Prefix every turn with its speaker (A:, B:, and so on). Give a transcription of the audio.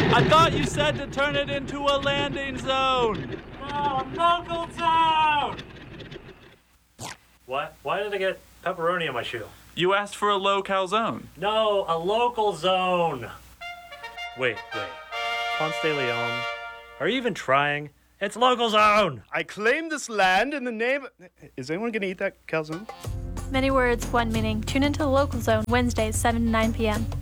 A: I thought you said to turn it into a landing zone.
B: No, a local zone! What? Why did I get pepperoni on my shoe?
A: You asked for a low calzone.
B: No, a local zone. Wait. Ponce de Leon. Are you even trying? It's local zone!
C: I claim this land in the name... Is anyone going to eat that calzone?
D: Many words, one meaning. Tune into the Local Zone, Wednesdays, 7 to 9 p.m.